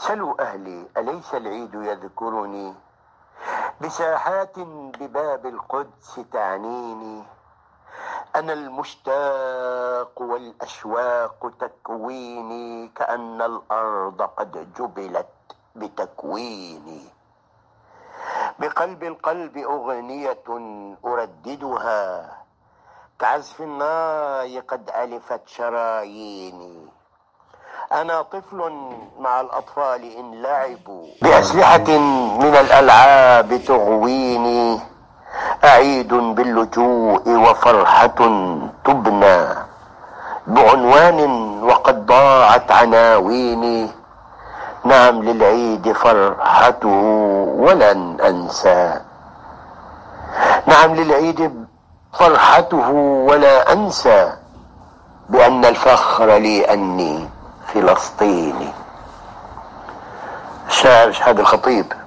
سلوا أهلي أليس العيد يذكرني بساحات بباب القدس تعنيني. أنا المشتاق والأشواق تكويني، كأن الأرض قد جبلت بتكويني. بقلب القلب أغنية أرددها، كعزف الناي قد ألفت شراييني. أنا طفل مع الأطفال إن لعبوا بأسلحة من الألعاب تغويني. أعيد باللجوء وفرحة تبنى بعنوان وقد ضاعت عناويني. نعم للعيد فرحته ولن أنسى، نعم للعيد فرحته ولا أنسى، بأن الفخر لي أني فلسطيني. الشاعر شهاب الخطيب.